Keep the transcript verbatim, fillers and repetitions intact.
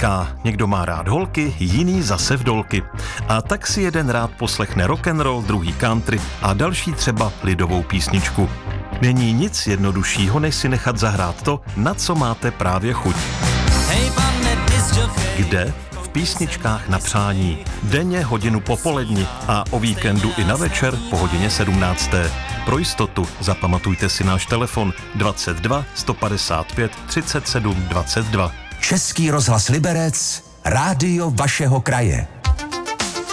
říká, někdo má rád holky, jiný zase vdolky. A tak si jeden rád poslechne rock'n'roll, druhý country a další třeba lidovou písničku. Není nic jednoduššího, než si nechat zahrát to, na co máte právě chuť. Kde? V písničkách na přání. Denně hodinu po poledni a o víkendu i na večer po hodině sedmnácté. Pro jistotu zapamatujte si náš telefon dvacet dva sto padesát pět třicet sedm dvacet dva. Český rozhlas Liberec, rádio vašeho kraje.